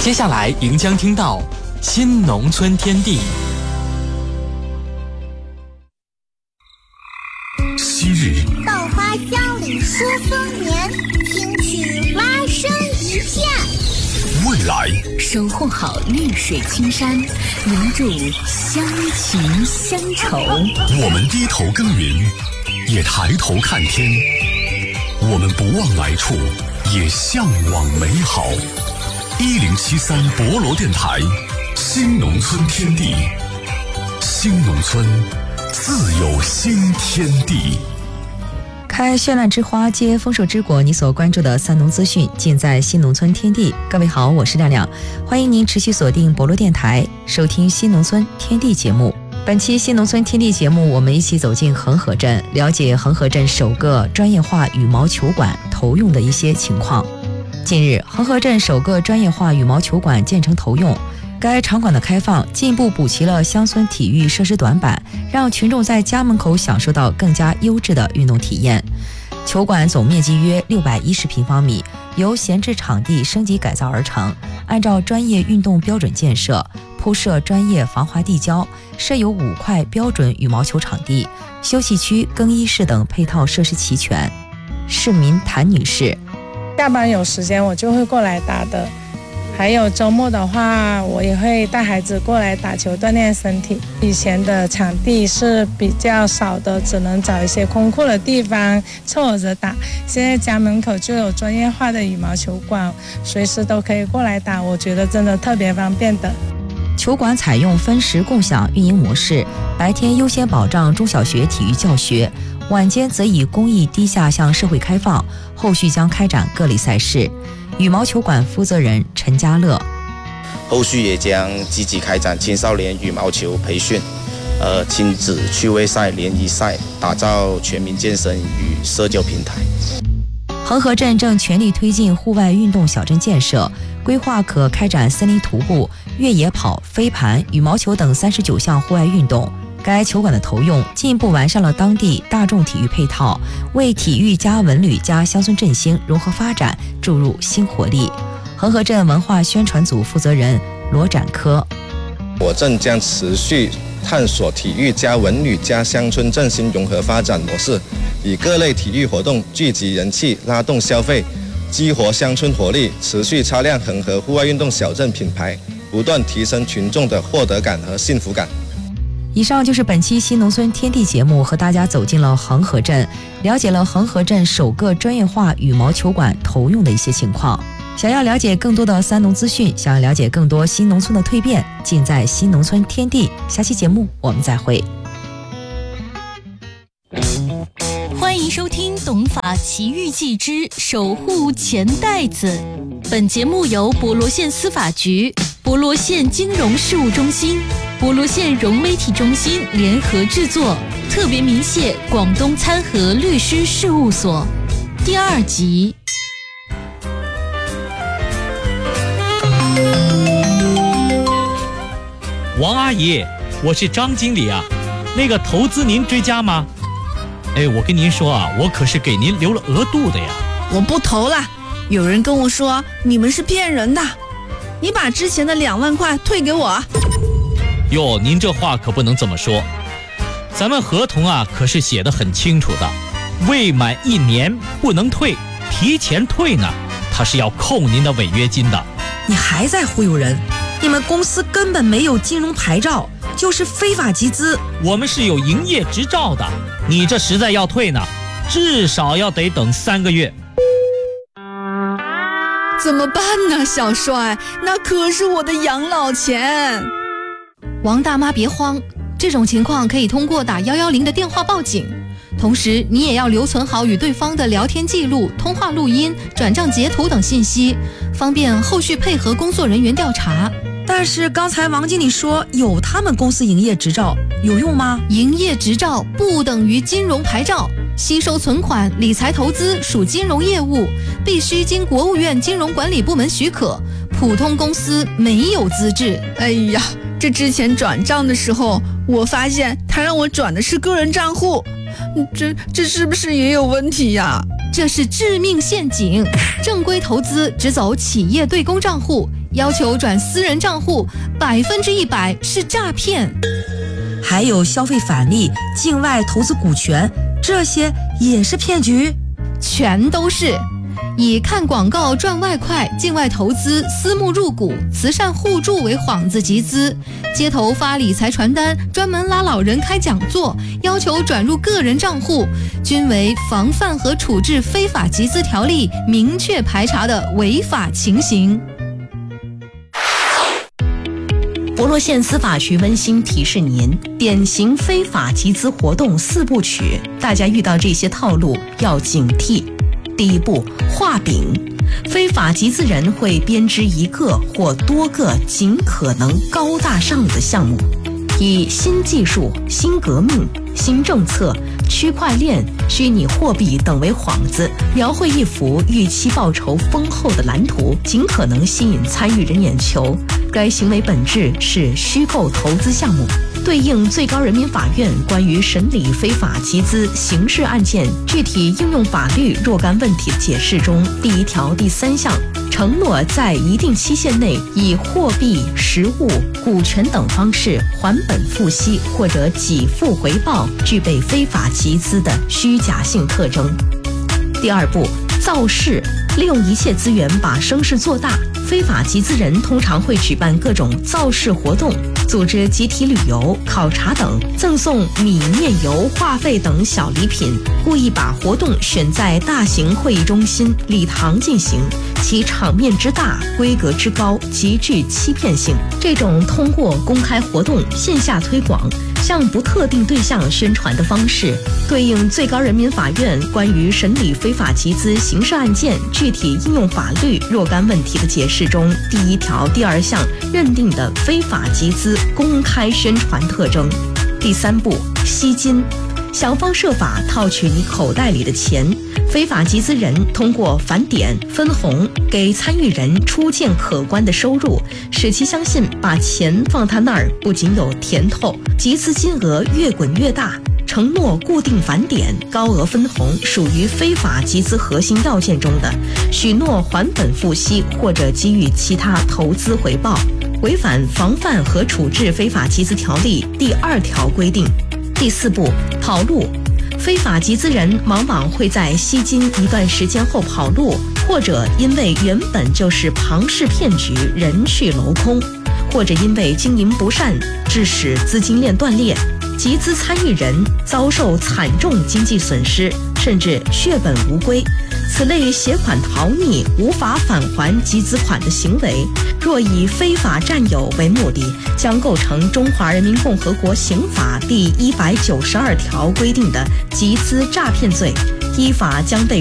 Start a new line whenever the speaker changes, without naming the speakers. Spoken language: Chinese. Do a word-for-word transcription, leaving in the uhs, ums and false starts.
接下来您将听到新农村天地。
昔日
稻花香里说丰年，听取蛙声一片。
未来
守护好绿水青山，留住乡情乡愁。
我们低头耕耘，也抬头看天。我们不忘来处，也向往美好。一零七三博罗电台，新农村天地，新农村自有新天地。
开绚烂之花，接丰硕之国，你所关注的三农资讯尽在新农村天地。各位好，我是亮亮，欢迎您持续锁定博罗电台，收听新农村天地节目。本期新农村天地节目，我们一起走进恒河镇，了解恒河镇首个专业化羽毛球馆投用的一些情况。近日，恒河镇首个专业化羽毛球馆建成投用。该场馆的开放进一步补齐了乡村体育设施短板，让群众在家门口享受到更加优质的运动体验。球馆总面积约六百一十平方米，由闲置场地升级改造而成，按照专业运动标准建设，铺设专业防滑地胶，设有五块标准羽毛球场地、休息区、更衣室等配套设施齐全。市民谭女士：
下班有时间我就会过来打的，还有周末的话，我也会带孩子过来打球锻炼身体。以前的场地是比较少的，只能找一些空阔的地方凑合着打。现在家门口就有专业化的羽毛球馆，随时都可以过来打，我觉得真的特别方便的。
球馆采用分时共享运营模式，白天优先保障中小学体育教学，晚间则以公益低下向社会开放，后续将开展各类赛事。羽毛球馆负责人陈家乐：
后续也将积极开展青少年羽毛球培训、呃亲子趣味赛、联谊赛，打造全民健身与社交平台。
恒河镇正全力推进户外运动小镇建设，规划可开展森林徒步、越野跑、飞盘、羽毛球等三十九项户外运动。该球馆的投用进一步完善了当地大众体育配套，为体育加文旅加乡村振兴融合发展注入新活力。恒河镇文化宣传组负责人罗展科：
我镇将持续探索体育加文旅加乡村振兴融合发展模式，以各类体育活动聚集人气，拉动消费，激活乡村活力，持续擦亮恒河户外运动小镇品牌，不断提升群众的获得感和幸福感。
以上就是本期新农村天地节目，和大家走进了恒河镇，了解了恒河镇首个专业化羽毛球馆投用的一些情况。想要了解更多的三农资讯，想要了解更多新农村的蜕变，尽在新农村天地。下期节目我们再会。
欢迎收听《董法奇遇记之守护钱袋子》。本节目由博罗县司法局、博罗县金融事务中心、博罗县融媒体中心联合制作，特别鸣谢广东参和律师事务所。第二集。
王阿姨，我是张经理啊，那个投资您追加吗？哎，我跟您说啊，我可是给您留了额度的呀。
我不投了，有人跟我说你们是骗人的，你把之前的两万块退给我。
哟，您这话可不能这么说，咱们合同啊可是写得很清楚的，未满一年不能退，提前退呢，他是要扣您的违约金的。
你还在忽悠人，你们公司根本没有金融牌照，就是非法集资。
我们是有营业执照的，你这实在要退呢，至少要得等三个月。
怎么办呢，小帅？那可是我的养老钱。
王大妈别慌，这种情况可以通过打一一零的电话报警，同时你也要留存好与对方的聊天记录、通话录音、转账截图等信息，方便后续配合工作人员调查。
但是刚才王经理说有他们公司营业执照，有用吗？
营业执照不等于金融牌照，吸收存款、理财投资属金融业务，必须经国务院金融管理部门许可，普通公司没有资质。
哎呀，这之前转账的时候，我发现他让我转的是个人账户，这这是不是也有问题呀？
这是致命陷阱，正规投资只走企业对公账户， 要求转私人账户，百分之一百是诈骗。
还有消费返利、境外投资股权，这些也是骗局，
全都是。以看广告赚外快、境外投资、私募入股、慈善互助为幌子集资，街头发理财传单，专门拉老人开讲座，要求转入个人账户，均为防范和处置非法集资条例明确排查的违法情形。
博罗县司法局温馨提示您：典型非法集资活动四部曲，大家遇到这些套路要警惕。第一步，画饼。非法集资人会编织一个或多个尽可能高大上的项目，以新技术、新革命、新政策、区块链、虚拟货币等为幌子，描绘一幅预期报酬丰厚的蓝图，尽可能吸引参与人眼球。该行为本质是虚构投资项目，对应最高人民法院关于审理非法集资刑事案件具体应用法律若干问题的解释中第一条第三项，承诺在一定期限内以货币、实物、股权等方式还本付息或者给付回报，具备非法集资的虚假性特征。第二步，造势，利用一切资源把声势做大。非法集资人通常会举办各种造势活动，组织集体旅游、考察等，赠送米面油、话费等小礼品，故意把活动选在大型会议中心、礼堂进行，其场面之大、规格之高，极具欺骗性。这种通过公开活动、线下推广、向不特定对象宣传的方式，对应最高人民法院关于审理非法集资刑事案件具体应用法律若干问题的解释中第一条第二项认定的非法集资公开宣传特征。第三步，吸金，想方设法套取你口袋里的钱。非法集资人通过返点、分红给参与人出见可观的收入，使其相信把钱放他那儿不仅有甜头，集资金额越滚越大。承诺固定返点、高额分红属于非法集资核心要件中的许诺还本付息或者给予其他投资回报，违反防范和处置非法集资条例第二条规定。第四步，跑路。非法集资人往往会在吸金一段时间后跑路，或者因为原本就是庞氏骗局人去楼空，或者因为经营不善致使资金链断裂，集资参与人遭受惨重经济损失，甚至血本无归。此类携款逃匿、无法返还集资款的行为，若以非法占有为目的，将构成中华人民共和国刑法第一百九十二条规定的集资诈骗罪，依法将被